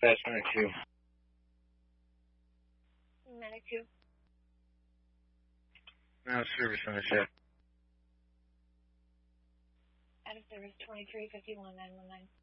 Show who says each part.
Speaker 1: Dispatch 92.
Speaker 2: Medic 2.
Speaker 1: Now service on the ship.
Speaker 2: Out of service 2351 919.